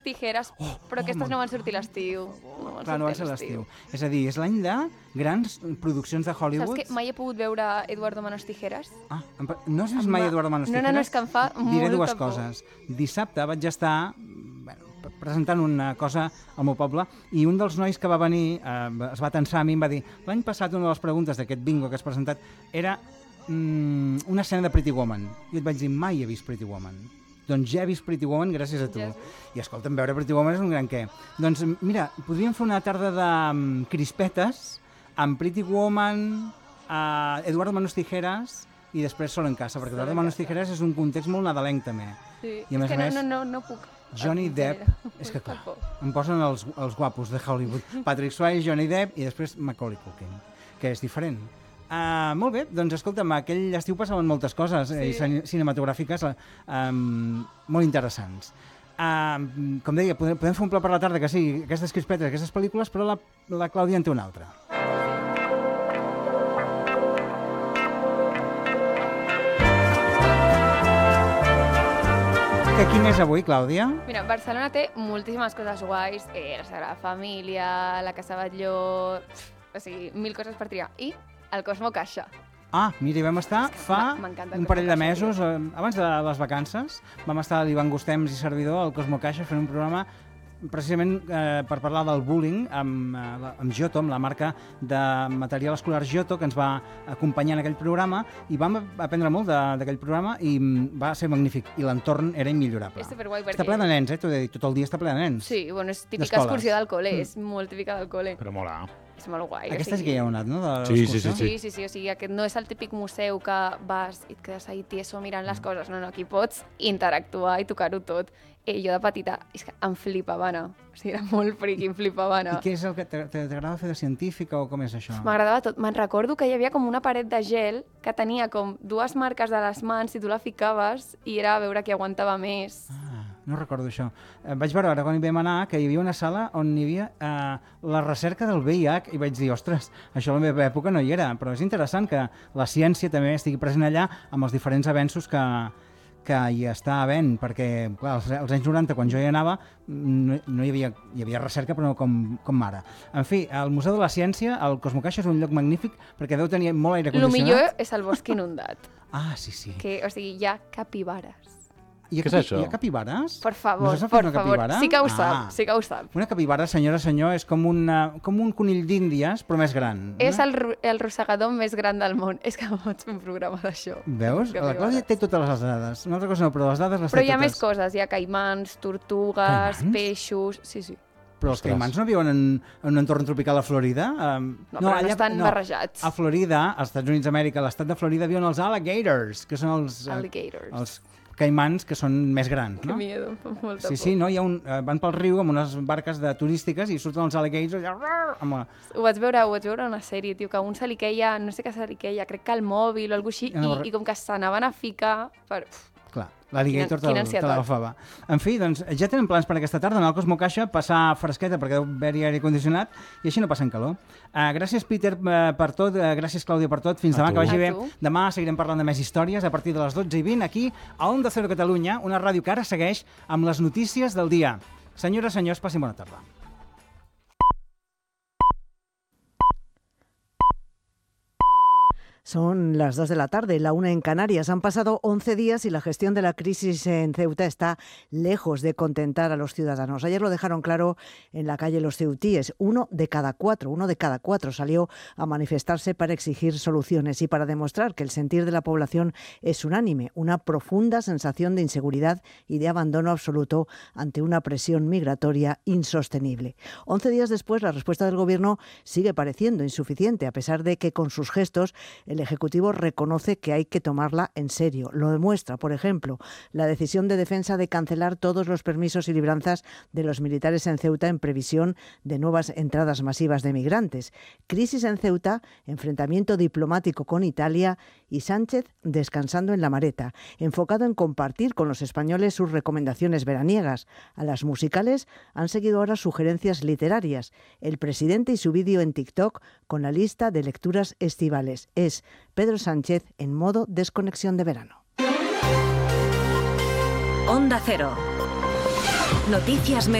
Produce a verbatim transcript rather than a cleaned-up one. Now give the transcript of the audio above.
Tijeres, Oh, però aquestes home. no van sortir a l'estiu. No van Clar, no va ser sortir a l'estiu. És a dir, és l'any de grans produccions de Hollywood. Saps que mai he pogut veure Eduardo Manos Tijeras? Ah, em pa- no has vist Em mai va- Eduardo Manos No, Tijeras? no, no, és que em fa Diré molta dues por. coses. Dissabte vaig estar bueno, p- presentant una cosa al meu poble i un dels nois que va venir eh, es va tensar a mi i em va dir l'any passat una de les preguntes d'aquest bingo que has presentat era mm, una escena de Pretty Woman. I et vaig dir, mai he vist Pretty Woman. Doncs ja he vist Pretty Woman gràcies a tu. Ja. I escolta'm, veure Pretty Woman és un gran què. Doncs mira, podríem fer una tarda de um, crispetes amb Pretty Woman, uh, Eduardo Manos Tijeras i després Sol en casa, perquè Sol Eduardo en Manos casa. Tijeras és un context molt nadalenc també. Sí. I a És més que a més, no, no, no, no puc. Johnny Depp, és que clar, em posen els, els guapos de Hollywood. Patrick Swayze, Johnny Depp i després Macaulay Culkin, que és diferent. Uh, molt bé, doncs escolta'm, aquell estiu passaven moltes coses sí. eh, cin- cinematogràfiques um, molt interessants. Uh, com deia, podem, podem fer un pla per la tarda que sigui aquestes crispetes, aquestes pel·lícules, però la, la Clàudia en té una altra. Que quin és avui, Clàudia? Mira, Barcelona té moltíssimes coses guais, eh, la Sagrada Família, la Casa Batlló, o sigui, mil coses per triar. I el Cosmo Caixa. Ah, mira, hi vam estar fa m- m'encanta el un parell de Cosmo Caixa, mesos, eh, abans de les vacances, vam estar l'Ivan Gustems i servidor al Cosmo Caixa fent un programa precisament eh, per parlar del bullying amb, eh, la- amb Giotto, amb la marca de material escolar Giotto, que ens va acompanyar en aquell programa, i vam aprendre molt de- d'aquell programa i mm, va ser magnífic, i l'entorn era immillorable. És superguai perquè... Està ple de nens, eh? T'ho he de dir, tot el dia està ple de nens. Sí, bueno, és típica D'escoles. excursió del col·le, Mm. és molt típica del col·le. Però mola. És molt guai. Aquesta o sí sigui... que hi heu anat, no? De Sí, sí, l'excursió? sí, Sí, sí, sí, o sigui, aquest no és el típic museu que vas i et quedes ahí tieso mirant les coses, no, no, aquí pots interactuar i tocar-ho tot. Eh, jo de petita, és que em flipava anar, o sigui, era molt friqui, em flipava anar. I què és el que t'a- t'agrada fer de científica o com és això? M'agradava tot. Me'n recordo que hi havia com una paret de gel que tenia com dues marques de les mans i tu la ficaves i era a veure qui aguantava més. Ah, no recordo això. Eh, vaig veure ara quan hi vam anar que hi havia una sala on hi havia eh, la recerca del V I H i vaig dir, ostres, això a la meva època no hi era, però és interessant que la ciència també estigui present allà amb els diferents avenços que, que hi està havent, perquè clar, als, als anys noranta, quan jo hi anava, no, no hi, havia, hi havia recerca, però no com, com ara. En fi, el Museu de la Ciència, el Cosmo Caixa, és un lloc magnífic perquè deu tenir molt aire Lo condicionat. millor és el bosc inundat, Ah, sí, sí. que, o sigui, hi ha capibares. Hi ha Què és capi- això? Hi ha capibares? Per favor, No saps per una favor. capibara? Sí que ho Ah. sap, sí que ho sap. Una capibara, senyora, senyor, és com, una, com un conill d'Índies, però més gran. És no? el, ro- el rosegador més gran del món. És que pots fer un programa d'això. Veus? La Capibares. Clàudia té totes les dades. Una altra cosa no, però les dades les Però té hi ha més totes. coses, hi ha caimans, tortugues, Caimans? peixos... Sí, sí. Però els Ostres. caimans no viuen en, en un entorn tropical a Florida? Um, No, però no estan barrejats. A Florida, als Estats Units d'Amèrica, a l'estat de Florida, viuen els alligators, que són els, eh, Alligators. els caimans que són més grans, Que no? miedo, molta Sí, por. sí, no? Hi ha un, eh, van pel riu amb unes barques de turístiques i surten els alligators allà, amb la, Ho vaig veure, ho vaig veure a una sèrie, tio, que un se li queia, no sé què se li queia, crec que el mòbil o alguna cosa així, No, no, i, i com que s'anaven a ficar per... Uf, clar, l'alligator Quina- quina te ansietat. l'agafava. En fi, doncs, ja tenen plans per aquesta tarda, anar al Cosmo Caixa, passar fresqueta perquè deu haver-hi aire condicionat i així no passen calor. Uh, gràcies, Peter, uh, per tot, uh, gràcies, Clàudia, per tot. Fins A demà, tu. que vagi A bé. tu. Demà seguirem parlant de més històries a partir de les dotze i vint aquí a Onda Cero Catalunya, una ràdio que ara segueix amb les notícies del dia. Senyores, senyors, passin bona tarda. Son las dos de la tarde, la una en Canarias. Han pasado once días y la gestión de la crisis en Ceuta está lejos de contentar a los ciudadanos. Ayer lo dejaron claro en la calle Los Ceutíes. Uno de cada cuatro, uno de cada cuatro salió a manifestarse para exigir soluciones y para demostrar que el sentir de la población es unánime, una profunda sensación de inseguridad y de abandono absoluto ante una presión migratoria insostenible. Once días después, la respuesta del Gobierno sigue pareciendo insuficiente, a pesar de que con sus gestos el Ejecutivo reconoce que hay que tomarla en serio. Lo demuestra, por ejemplo, la decisión de Defensa de cancelar todos los permisos y libranzas de los militares en Ceuta en previsión de nuevas entradas masivas de migrantes. Crisis en Ceuta, enfrentamiento diplomático con Italia y Sánchez descansando en la Mareta, enfocado en compartir con los españoles sus recomendaciones veraniegas. A las musicales han seguido ahora sugerencias literarias. El presidente y su vídeo en TikTok con la lista de lecturas estivales. Es Pedro Sánchez en modo desconexión de verano. Onda Cero. Noticias